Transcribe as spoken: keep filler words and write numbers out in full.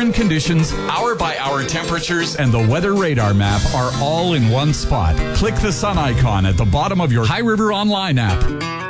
Current conditions, hour-by-hour temperatures, and the weather radar map are all in one spot. Click the sun icon at the bottom of your High River Online app.